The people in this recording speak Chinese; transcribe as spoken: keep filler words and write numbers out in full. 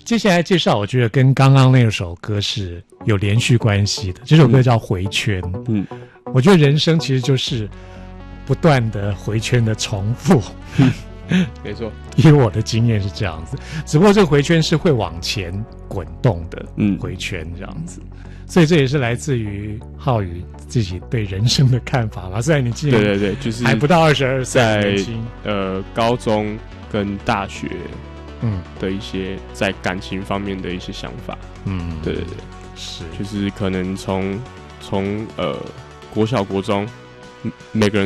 接下来介绍，我觉得跟刚刚那首歌是有连续关系的。这首歌叫《回圈》。嗯，我觉得人生其实就是不断的回圈的重复。 没错， 以我的经验是这样子，只不过这个回圈是会往前滚动的，嗯，回圈这样子。所以这也是来自于浩宇自己对人生的看法吧。虽然你今年对对对，就是还不到二十二岁， 在呃高中跟大学，嗯的一些在感情方面的一些想法，嗯，对对对， 是， 就是可能从从呃国小国中，每个人